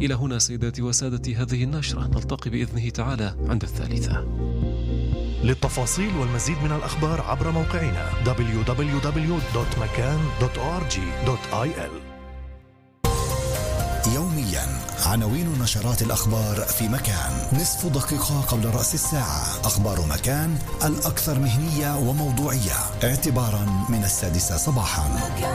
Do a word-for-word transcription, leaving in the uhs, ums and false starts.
إلى هنا سيداتي وسادتي هذه النشرة، نلتقي بإذنه تعالى عند الثالثة. للتفاصيل والمزيد من الأخبار عبر موقعنا دبليو دبليو دبليو دوت مكان دوت أو آر جي دوت آي إل. يوميا عناوين نشرات الأخبار في مكان، نصف دقيقة قبل رأس الساعة. أخبار مكان الأكثر مهنية وموضوعية اعتبارا من السادسة صباحا.